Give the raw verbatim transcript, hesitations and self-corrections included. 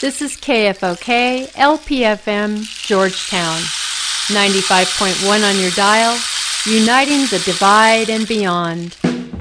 This is K F O K, L P F M, Georgetown. ninety-five point one on your dial, uniting the divide and beyond.